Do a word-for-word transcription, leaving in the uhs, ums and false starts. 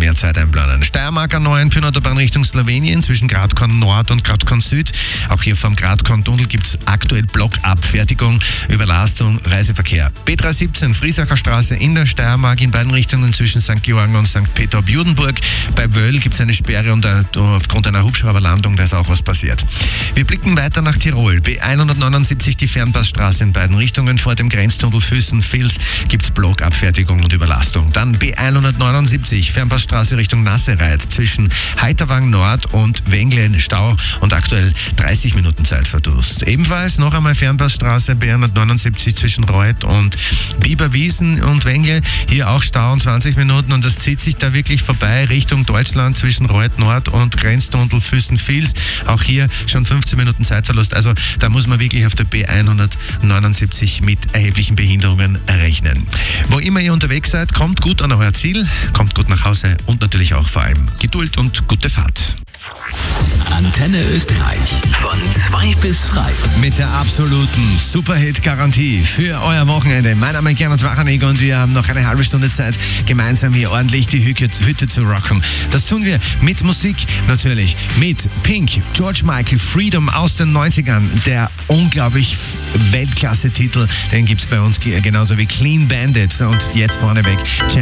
mehr Zeit einplanen. Steiermark A neun für Autobahn Richtung Slowenien zwischen Gradkorn Nord und Gradkorn Süd. Auch hier vom Gradkorn-Tunnel gibt es aktuell Blockabfertigung, Überlastung, Reiseverkehr. B drei siebzehn Friesacher Straße in der Steiermark in beiden Richtungen zwischen Sankt Georgen und Sankt Peter ob Judenburg. Bei Wöll gibt es eine Sperre und aufgrund einer Hubschrauberlandung, da ist auch was passiert. Wir blicken weiter nach Tirol. B hundertneunundsiebzig die Fernpassstraße in beiden Richtungen. Vor dem Grenztunnel Füssen-Vils gibt es Blockabfertigung und Überlastung. Dann B hundertneunundsiebzig Fernpassstraße Richtung Nassereit zwischen Heiterwang Nord und Wenglen Stau und aktuell dreißig Minuten Zeitverlust. Ebenfalls noch einmal Fernpassstraße B hundertneunundsiebzig zwischen Reuth und Bieberwiesen und Wengle. Hier auch Stau und zwanzig Minuten und das zieht sich da wirklich vorbei Richtung Deutschland zwischen Reuth Nord und Grenztunnel Füssen-Vils. Auch hier schon fünfzehn Minuten Zeitverlust. Also da muss man wirklich auf der B hundertneunundsiebzig mit erheblichen Behinderungen rechnen. Wo immer ihr unterwegs seid, kommt gut an euer Ziel, kommt gut nach Hause und natürlich auch vor allem Geduld und gute Fahrt. Antenne Österreich von zwei bis frei. Mit der absoluten Superhit-Garantie für euer Wochenende. Mein Name ist Gernot Wachanig und wir haben noch eine halbe Stunde Zeit, gemeinsam hier ordentlich die Hütte, Hütte zu rocken. Das tun wir mit Musik natürlich, mit Pink, George Michael, Freedom aus den neunzigern. Der unglaublich Weltklasse-Titel, den gibt es bei uns genauso wie Clean Bandit. Und jetzt vorneweg